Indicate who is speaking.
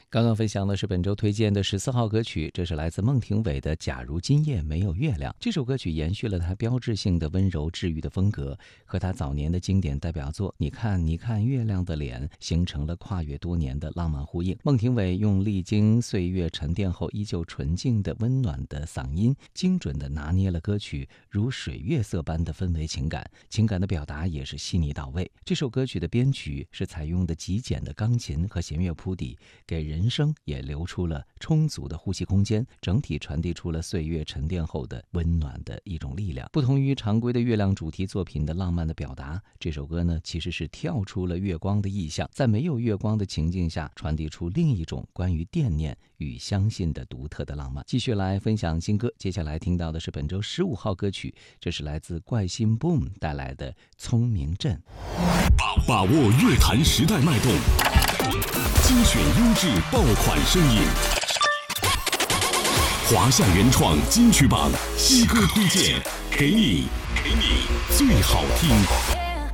Speaker 1: 刚刚分享的是本周推荐的14号歌曲，这是来自孟庭苇的《假如今夜没有月亮》。这首歌曲延续了他标志性的温柔治愈的风格，和他早年的经典代表作《你看你看月亮的脸》形成了跨越多年的浪漫呼应。孟庭苇用历经岁月沉淀后依旧纯净的温暖的嗓音，精准地拿捏了歌曲如水月色般的氛围情感，情感的表达也是细腻到位。这首歌曲的编曲是采用的极简的钢琴和弦乐铺底，给人声也留出了充足的呼吸空间，整体传递出了岁月沉淀后的温暖的一种力量。不同于常规的月亮主题作品的浪漫的表达，这首歌呢其实是跳出了月光的意象，在没有月光的情境下传递出另一种关于惦念与相信的独特的浪漫。继续来分享新歌，接下来听到的是本周15号歌曲，这是来自怪心 Boom 带来的《聪明镇》。
Speaker 2: 把握乐坛时代脉动，精选优质爆款声音，华夏原创金曲榜新歌推荐，给你最好听。